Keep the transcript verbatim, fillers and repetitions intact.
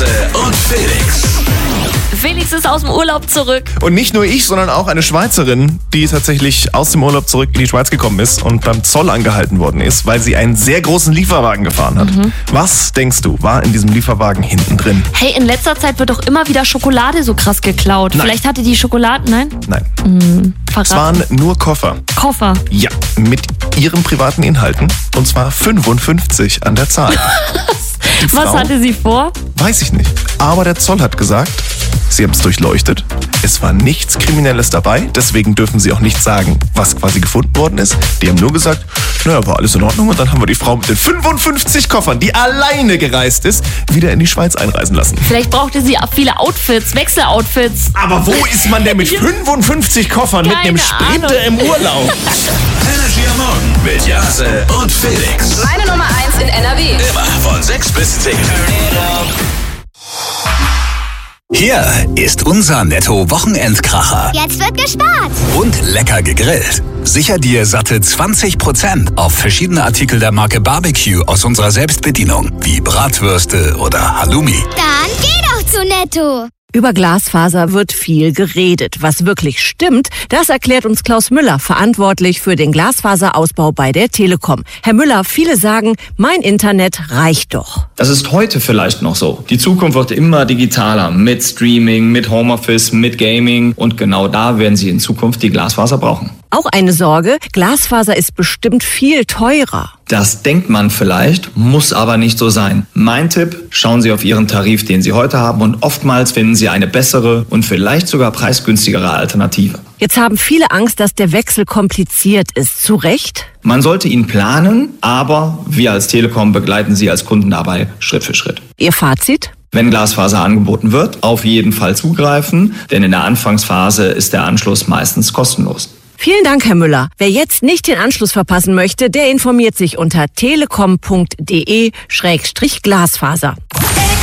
Hase und Felix. Felix ist aus dem Urlaub zurück. Und nicht nur ich, sondern auch eine Schweizerin, die tatsächlich aus dem Urlaub zurück in die Schweiz gekommen ist und beim Zoll angehalten worden ist, weil sie einen sehr großen Lieferwagen gefahren hat. Mhm. Was, denkst du, war in diesem Lieferwagen hinten drin? Hey, in letzter Zeit wird doch immer wieder Schokolade so krass geklaut. Nein. Vielleicht hatte die Schokolade, nein? Nein. Mhm. Es waren nur Koffer. Koffer? Ja, mit ihren privaten Inhalten. Und zwar fünfundfünfzig an der Zahl. Was Frau, hatte sie vor? Weiß ich nicht. Aber der Zoll hat gesagt, sie haben es durchleuchtet. Es war nichts Kriminelles dabei. Deswegen dürfen sie auch nicht sagen, was quasi gefunden worden ist. Die haben nur gesagt, naja, war alles in Ordnung. Und dann haben wir die Frau mit den fünfundfünfzig Koffern, die alleine gereist ist, wieder in die Schweiz einreisen lassen. Vielleicht brauchte sie viele Outfits, Wechseloutfits. Aber wo ist man denn mit fünfundfünfzig Koffern Keine mit einem Sprinter Ahnung. im Urlaub? Energy am Morgen mit Hase und Felix. Meine Nummer eins in N R W. Immer von sechs bis zehn. Hier ist unser Netto-Wochenendkracher. Jetzt wird gespart. Und lecker gegrillt. Sicher dir satte zwanzig Prozent auf verschiedene Artikel der Marke Barbecue aus unserer Selbstbedienung, wie Bratwürste oder Halloumi. Dann geh doch zu Netto. Über Glasfaser wird viel geredet. Was wirklich stimmt, das erklärt uns Klaus Müller, verantwortlich für den Glasfaserausbau bei der Telekom. Herr Müller, viele sagen, mein Internet reicht doch. Das ist heute vielleicht noch so. Die Zukunft wird immer digitaler, mit Streaming, mit Homeoffice, mit Gaming. Und genau da werden Sie in Zukunft die Glasfaser brauchen. Auch eine Sorge, Glasfaser ist bestimmt viel teurer. Das denkt man vielleicht, muss aber nicht so sein. Mein Tipp, schauen Sie auf Ihren Tarif, den Sie heute haben, und oftmals finden Sie eine bessere und vielleicht sogar preisgünstigere Alternative. Jetzt haben viele Angst, dass der Wechsel kompliziert ist. Zu Recht? Man sollte ihn planen, aber wir als Telekom begleiten Sie als Kunden dabei Schritt für Schritt. Ihr Fazit? Wenn Glasfaser angeboten wird, auf jeden Fall zugreifen, denn in der Anfangsphase ist der Anschluss meistens kostenlos. Vielen Dank, Herr Müller. Wer jetzt nicht den Anschluss verpassen möchte, der informiert sich unter telekom punkt de Schrägstrich Glasfaser.